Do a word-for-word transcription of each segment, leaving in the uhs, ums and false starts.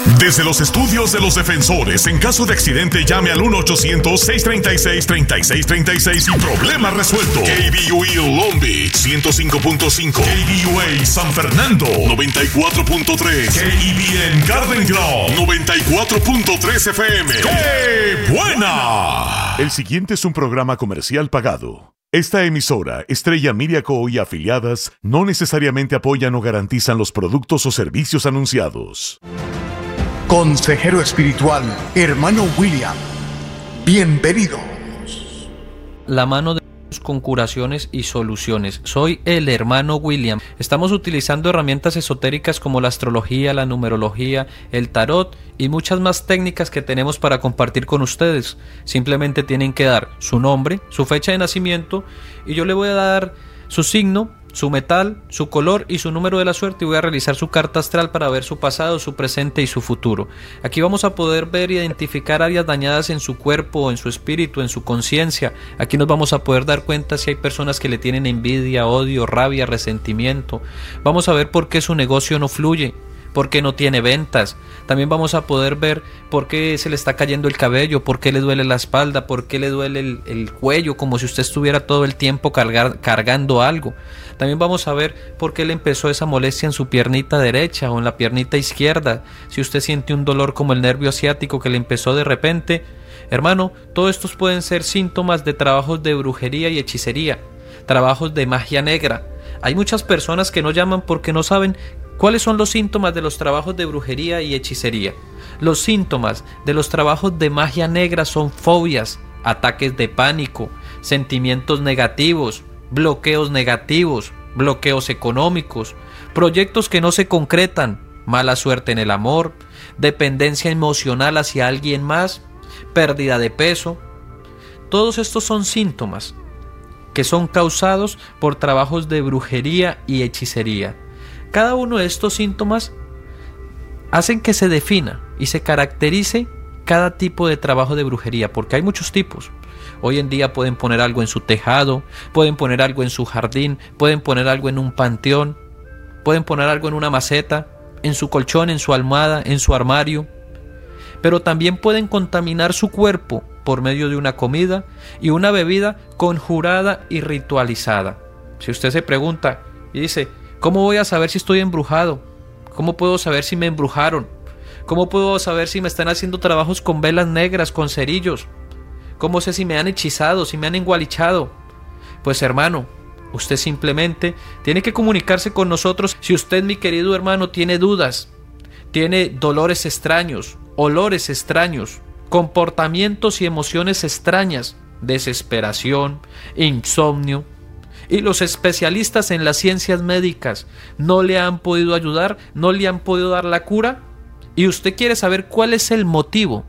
Desde los estudios de los defensores, en caso de accidente, llame al uno ochocientos, seiscientos treinta y seis, treinta y seis treinta y seis y problema resuelto. K B U A Long Beach, ciento cinco punto cinco. K B U A San Fernando, noventa y cuatro punto tres. K E B N Garden Grove, noventa y cuatro punto tres F M. ¡Qué buena! El siguiente es un programa comercial pagado. Esta emisora, Estrella Miriaco y afiliadas, no necesariamente apoyan o garantizan los productos o servicios anunciados. Consejero espiritual, hermano William, bienvenidos. La mano de Dios con curaciones y soluciones. Soy el hermano William. Estamos utilizando herramientas esotéricas como la astrología, la numerología, el tarot y muchas más técnicas que tenemos para compartir con ustedes. Simplemente tienen que dar su nombre, su fecha de nacimiento y yo le voy a dar su signo, su metal, su color y su número de la suerte y voy a realizar su carta astral para ver su pasado, su presente y su futuro. Aquí vamos a poder ver y identificar áreas dañadas en su cuerpo, en su espíritu, en su conciencia. Aquí nos vamos a poder dar cuenta si hay personas que le tienen envidia, odio, rabia, resentimiento. Vamos a ver por qué su negocio no fluye, por qué no tiene ventas. También vamos a poder ver por qué se le está cayendo el cabello, por qué le duele la espalda, por qué le duele el, el cuello, como si usted estuviera todo el tiempo cargar, cargando algo. También vamos a ver por qué le empezó esa molestia en su piernita derecha o en la piernita izquierda. Si usted siente un dolor como el nervio asiático que le empezó de repente. Hermano, todos estos pueden ser síntomas de trabajos de brujería y hechicería, trabajos de magia negra. Hay muchas personas que no llaman porque no saben ¿cuáles son los síntomas de los trabajos de brujería y hechicería? Los síntomas de los trabajos de magia negra son fobias, ataques de pánico, sentimientos negativos, bloqueos negativos, bloqueos económicos, proyectos que no se concretan, mala suerte en el amor, dependencia emocional hacia alguien más, pérdida de peso. Todos estos son síntomas que son causados por trabajos de brujería y hechicería. Cada uno de estos síntomas hacen que se defina y se caracterice cada tipo de trabajo de brujería, porque hay muchos tipos. Hoy en día pueden poner algo en su tejado, pueden poner algo en su jardín, pueden poner algo en un panteón, pueden poner algo en una maceta, en su colchón, en su almohada, en su armario. Pero también pueden contaminar su cuerpo por medio de una comida y una bebida conjurada y ritualizada. Si usted se pregunta y dice, ¿cómo voy a saber si estoy embrujado? ¿Cómo puedo saber si me embrujaron? ¿Cómo puedo saber si me están haciendo trabajos con velas negras, con cerillos? ¿Cómo sé si me han hechizado, si me han engualichado? Pues hermano, usted simplemente tiene que comunicarse con nosotros si usted, mi querido hermano, tiene dudas, tiene dolores extraños, olores extraños, comportamientos y emociones extrañas, desesperación, insomnio. Y los especialistas en las ciencias médicas no le han podido ayudar, no le han podido dar la cura. Y usted quiere saber cuál es el motivo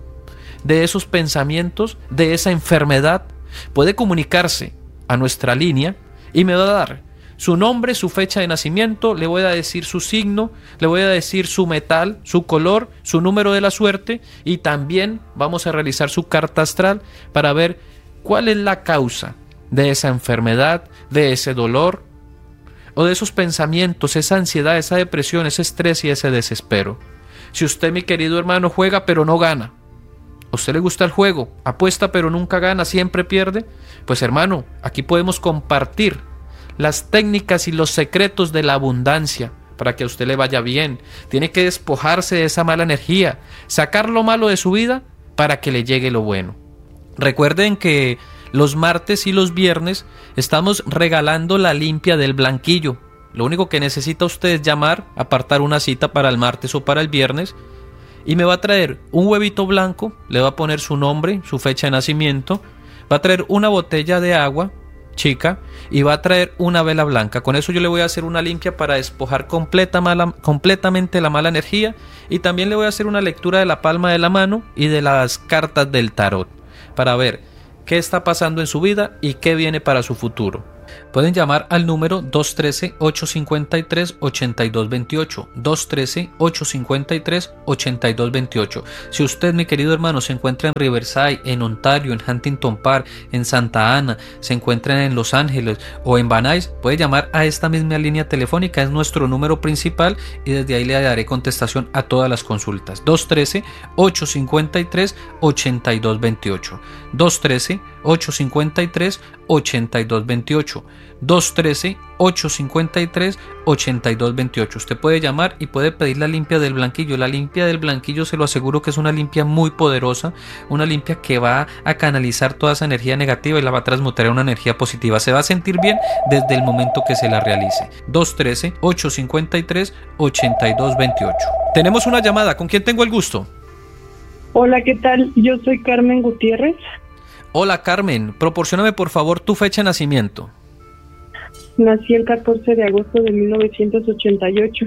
de esos pensamientos, de esa enfermedad. Puede comunicarse a nuestra línea y me va a dar su nombre, su fecha de nacimiento, le voy a decir su signo, le voy a decir su metal, su color, su número de la suerte y también vamos a realizar su carta astral para ver cuál es la causa de esa enfermedad, de ese dolor o de esos pensamientos, esa ansiedad, esa depresión, ese estrés y ese desespero. Si usted, mi querido hermano, juega pero no gana, ¿a usted le gusta el juego? ¿Apuesta pero nunca gana, siempre pierde? Pues hermano, aquí podemos compartir las técnicas y los secretos de la abundancia para que a usted le vaya bien. Tiene que despojarse de esa mala energía, sacar lo malo de su vida para que le llegue lo bueno. Recuerden que los martes y los viernes estamos regalando la limpia del blanquillo. Lo único que necesita usted es llamar, apartar una cita para el martes o para el viernes y me va a traer un huevito blanco, le va a poner su nombre, su fecha de nacimiento, va a traer una botella de agua chica y va a traer una vela blanca. Con eso yo le voy a hacer una limpia para despojar completa mala, completamente la mala energía y también le voy a hacer una lectura de la palma de la mano y de las cartas del tarot para ver qué está pasando en su vida y qué viene para su futuro. Pueden llamar al número dos uno tres, ocho cinco tres, ocho dos dos ocho, dos uno tres, ocho cinco tres, ocho dos dos ocho. Si usted, mi querido hermano, se encuentra en Riverside, en Ontario, en Huntington Park, en Santa Ana, se encuentra en Los Ángeles o en Van Nuys, puede llamar a esta misma línea telefónica, es nuestro número principal y desde ahí le daré contestación a todas las consultas. dos uno tres, ocho cinco tres, ocho dos dos ocho, dos uno tres, ocho cinco tres, ocho dos dos ocho, dos uno tres, ocho cinco tres, ocho dos dos ocho. Usted puede llamar y puede pedir la limpia del blanquillo. La limpia del blanquillo, se lo aseguro que es una limpia muy poderosa, una limpia que va a canalizar toda esa energía negativa y la va a transmutar en una energía positiva. Se va a sentir bien desde el momento que se la realice. dos uno tres, ocho cinco tres, ocho dos dos ocho. Tenemos una llamada. ¿Con quién tengo el gusto? Hola, ¿qué tal? Yo soy Carmen Gutiérrez. Hola Carmen, proporcióname por favor tu fecha de nacimiento. Nací el catorce de agosto de mil novecientos ochenta y ocho.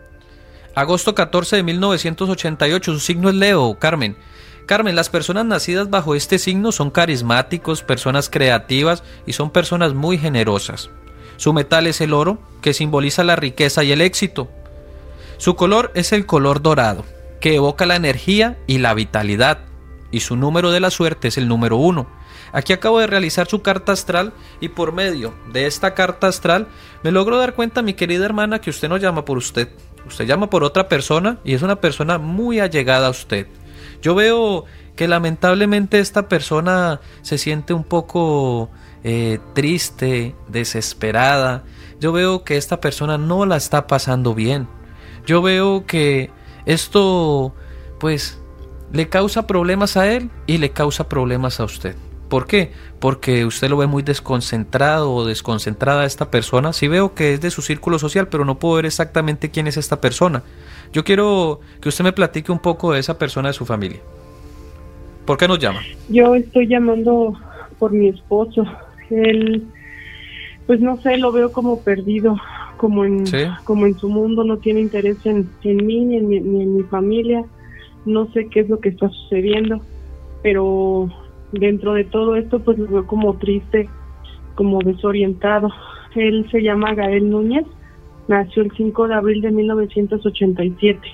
Agosto catorce de mil novecientos ochenta y ocho, su signo es Leo, Carmen. Carmen, las personas nacidas bajo este signo son carismáticos, personas creativas y son personas muy generosas. Su metal es el oro, que simboliza la riqueza y el éxito. Su color es el color dorado, que evoca la energía y la vitalidad. Y su número de la suerte es el número uno. Aquí acabo de realizar su carta astral y por medio de esta carta astral me logro dar cuenta, mi querida hermana, que usted no llama por usted. Usted llama por otra persona y es una persona muy allegada a usted. Yo veo que lamentablemente esta persona se siente un poco eh, triste, desesperada. Yo veo que esta persona no la está pasando bien. Yo veo que esto, pues, le causa problemas a él y le causa problemas a usted. ¿Por qué? Porque usted lo ve muy desconcentrado o desconcentrada a esta persona. Sí veo que es de su círculo social, pero no puedo ver exactamente quién es esta persona. Yo quiero que usted me platique un poco de esa persona de su familia. ¿Por qué nos llama? Yo estoy llamando por mi esposo. Él, pues no sé, lo veo como perdido, como en, ¿sí? como en su mundo, no tiene interés en, en mí ni en mi, ni en mi familia. No sé qué es lo que está sucediendo, pero dentro de todo esto pues lo veo como triste, como desorientado. Él se llama Gael Núñez, nació el cinco de abril de mil novecientos ochenta y siete.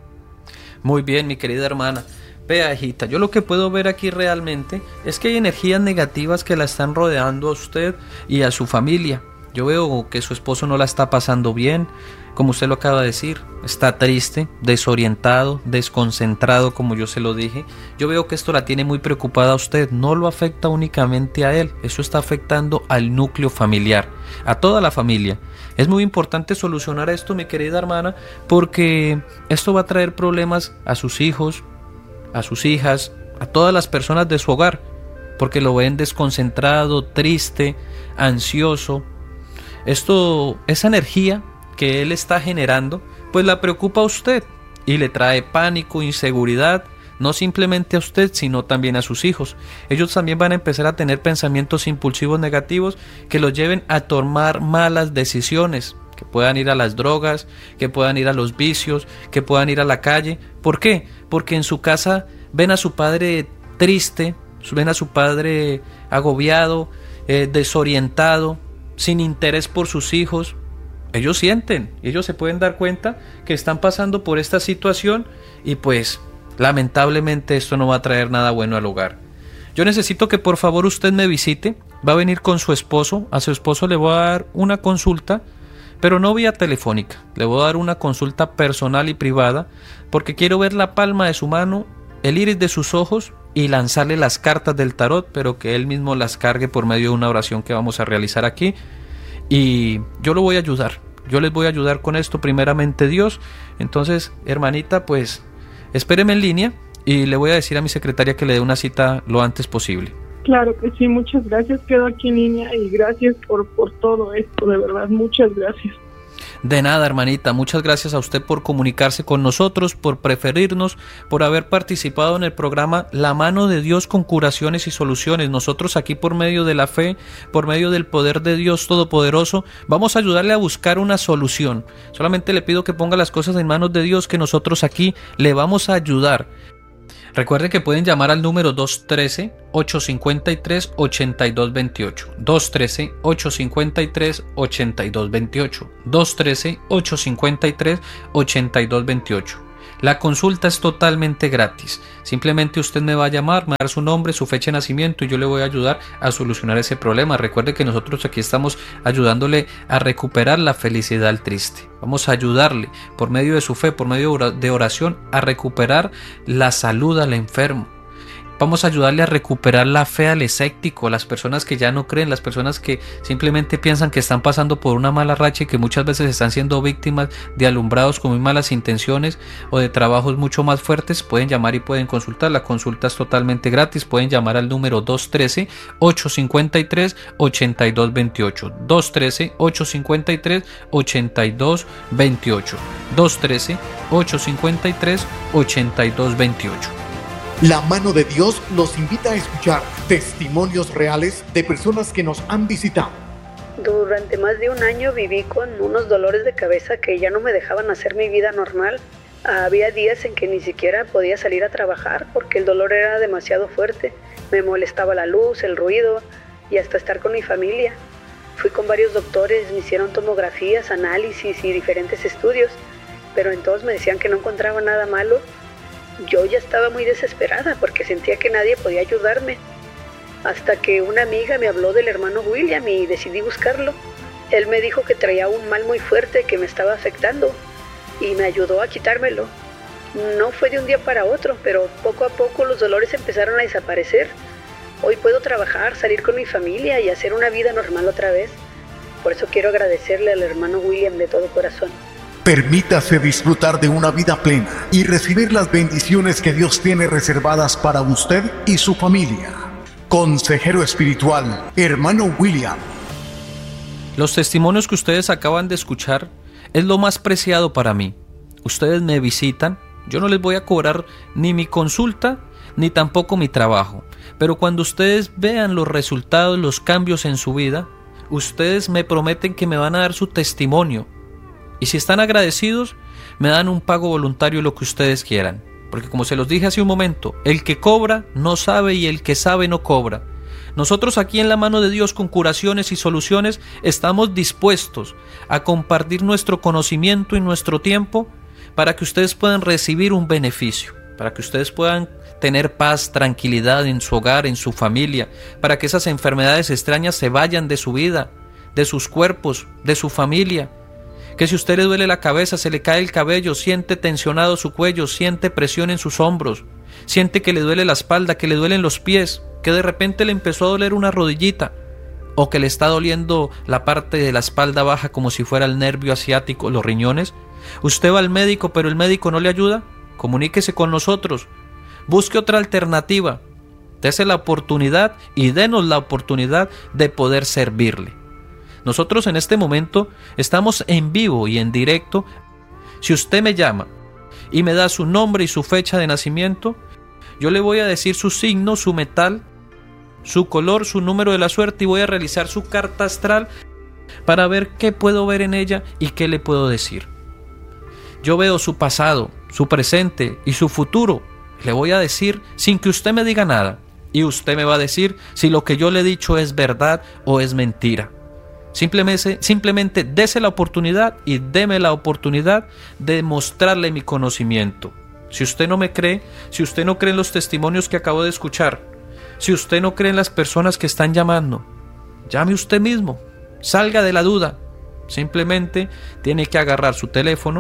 Muy bien, mi querida hermana. Vea, hijita, yo lo que puedo ver aquí realmente es que hay energías negativas que la están rodeando a usted y a su familia. Yo veo que su esposo no la está pasando bien, como usted lo acaba de decir, está triste, desorientado, desconcentrado, como yo se lo dije. Yo veo que esto la tiene muy preocupada a usted, no lo afecta únicamente a él, eso está afectando al núcleo familiar, a toda la familia. Es muy importante solucionar esto, mi querida hermana, porque esto va a traer problemas a sus hijos, a sus hijas, a todas las personas de su hogar, porque lo ven desconcentrado, triste, ansioso. Esto, esa energía que él está generando, pues la preocupa a usted y le trae pánico, inseguridad, no simplemente a usted, sino también a sus hijos. Ellos también van a empezar a tener pensamientos impulsivos negativos que los lleven a tomar malas decisiones, que puedan ir a las drogas, que puedan ir a los vicios, que puedan ir a la calle. ¿Por qué? Porque en su casa ven a su padre triste, ven a su padre agobiado, eh, desorientado, sin interés por sus hijos. Ellos sienten, ellos se pueden dar cuenta que están pasando por esta situación y pues lamentablemente esto no va a traer nada bueno al hogar. Yo necesito que por favor usted me visite, va a venir con su esposo, a su esposo le voy a dar una consulta, pero no vía telefónica, le voy a dar una consulta personal y privada porque quiero ver la palma de su mano, el iris de sus ojos y lanzarle las cartas del tarot, pero que él mismo las cargue por medio de una oración que vamos a realizar aquí. Y yo lo voy a ayudar, yo les voy a ayudar con esto, primeramente Dios. Entonces, hermanita, pues espéreme en línea y le voy a decir a mi secretaria que le dé una cita lo antes posible. Claro que sí, muchas gracias, quedo aquí en línea y gracias por, por todo esto, de verdad, muchas gracias. De nada, hermanita, muchas gracias a usted por comunicarse con nosotros, por preferirnos, por haber participado en el programa La Mano de Dios con Curaciones y Soluciones. Nosotros aquí por medio de la fe, por medio del poder de Dios Todopoderoso, vamos a ayudarle a buscar una solución. Solamente le pido que ponga las cosas en manos de Dios, que nosotros aquí le vamos a ayudar. Recuerde que pueden llamar al número dos uno tres, ocho cinco tres, ocho dos dos ocho. dos uno tres, ocho cinco tres, ocho dos dos ocho. dos uno tres, ocho cinco tres, ocho dos dos ocho. La consulta es totalmente gratis. Simplemente usted me va a llamar, me va a dar su nombre, su fecha de nacimiento y yo le voy a ayudar a solucionar ese problema. Recuerde que nosotros aquí estamos ayudándole a recuperar la felicidad al triste. Vamos a ayudarle por medio de su fe, por medio de oración, a recuperar la salud al enfermo. Vamos a ayudarle a recuperar la fe al escéptico, a las personas que ya no creen, las personas que simplemente piensan que están pasando por una mala racha y que muchas veces están siendo víctimas de alumbrados con muy malas intenciones o de trabajos mucho más fuertes. Pueden llamar y pueden consultar. La consulta es totalmente gratis. Pueden llamar al número dos uno tres, ocho cinco tres, ocho dos dos ocho. dos uno tres, ocho cinco tres, ocho dos dos ocho. dos uno tres, ocho cinco tres, ocho dos dos ocho. La mano de Dios nos invita a escuchar testimonios reales de personas que nos han visitado. Durante más de un año viví con unos dolores de cabeza que ya no me dejaban hacer mi vida normal. Había días en que ni siquiera podía salir a trabajar porque el dolor era demasiado fuerte. Me molestaba la luz, el ruido y hasta estar con mi familia. Fui con varios doctores, me hicieron tomografías, análisis y diferentes estudios, pero en todos me decían que no encontraba nada malo. Yo ya estaba muy desesperada porque sentía que nadie podía ayudarme. Hasta que una amiga me habló del hermano William y decidí buscarlo. Él me dijo que traía un mal muy fuerte que me estaba afectando y me ayudó a quitármelo. No fue de un día para otro, pero poco a poco los dolores empezaron a desaparecer. Hoy puedo trabajar, salir con mi familia y hacer una vida normal otra vez. Por eso quiero agradecerle al hermano William de todo corazón. Permítase disfrutar de una vida plena y recibir las bendiciones que Dios tiene reservadas para usted y su familia. Consejero espiritual, hermano William. Los testimonios que ustedes acaban de escuchar es lo más preciado para mí. Ustedes me visitan, yo no les voy a cobrar ni mi consulta ni tampoco mi trabajo. Pero cuando ustedes vean los resultados, los cambios en su vida, ustedes me prometen que me van a dar su testimonio. Y si están agradecidos, me dan un pago voluntario, lo que ustedes quieran. Porque como se los dije hace un momento, el que cobra no sabe y el que sabe no cobra. Nosotros aquí en la mano de Dios con curaciones y soluciones estamos dispuestos a compartir nuestro conocimiento y nuestro tiempo para que ustedes puedan recibir un beneficio, para que ustedes puedan tener paz, tranquilidad en su hogar, en su familia, para que esas enfermedades extrañas se vayan de su vida, de sus cuerpos, de su familia. Que si a usted le duele la cabeza, se le cae el cabello, siente tensionado su cuello, siente presión en sus hombros, siente que le duele la espalda, que le duelen los pies, que de repente le empezó a doler una rodillita, o que le está doliendo la parte de la espalda baja como si fuera el nervio asiático, los riñones. Usted va al médico, pero el médico no le ayuda. Comuníquese con nosotros, busque otra alternativa, dese la oportunidad y denos la oportunidad de poder servirle. Nosotros en este momento estamos en vivo y en directo. Si usted me llama y me da su nombre y su fecha de nacimiento, yo le voy a decir su signo, su metal, su color, su número de la suerte y voy a realizar su carta astral para ver qué puedo ver en ella y qué le puedo decir. Yo veo su pasado, su presente y su futuro. Le voy a decir sin que usted me diga nada y usted me va a decir si lo que yo le he dicho es verdad o es mentira. Simplemente, simplemente dese la oportunidad y deme la oportunidad de mostrarle mi conocimiento. Si usted no me cree, si usted no cree en los testimonios que acabo de escuchar, si usted no cree en las personas que están llamando, llame usted mismo, salga de la duda. Simplemente tiene que agarrar su teléfono,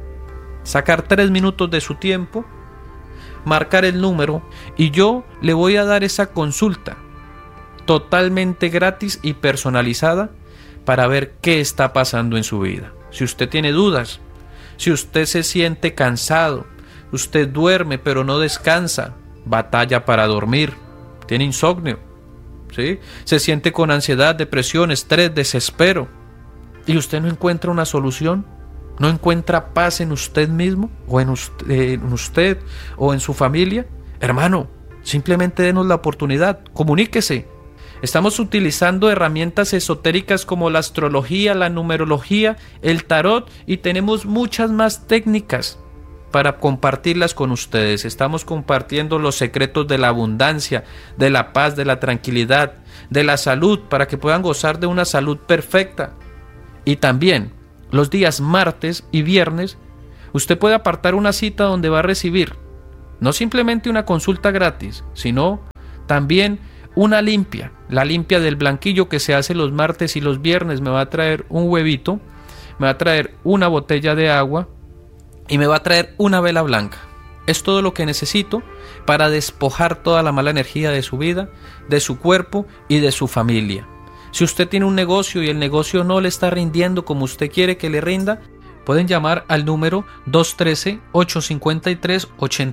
sacar tres minutos de su tiempo, marcar el número y yo le voy a dar esa consulta totalmente gratis y personalizada para ver qué está pasando en su vida. Si usted tiene dudas, si usted se siente cansado, usted duerme pero no descansa, batalla para dormir, tiene insomnio, ¿sí? Se siente con ansiedad, depresión, estrés, desespero, y usted no encuentra una solución, no encuentra paz en usted mismo, o en usted, en usted o en su familia, hermano, simplemente denos la oportunidad, comuníquese. Estamos utilizando herramientas esotéricas como la astrología, la numerología, el tarot y tenemos muchas más técnicas para compartirlas con ustedes. Estamos compartiendo los secretos de la abundancia, de la paz, de la tranquilidad, de la salud, para que puedan gozar de una salud perfecta. Y también los días martes y viernes usted puede apartar una cita donde va a recibir no simplemente una consulta gratis, sino también una limpia. La limpia del blanquillo que se hace los martes y los viernes me va a traer un huevito, me va a traer una botella de agua y me va a traer una vela blanca. Es todo lo que necesito para despojar toda la mala energía de su vida, de su cuerpo y de su familia. Si usted tiene un negocio y el negocio no le está rindiendo como usted quiere que le rinda, pueden llamar al número dos uno tres, ocho cinco tres, ocho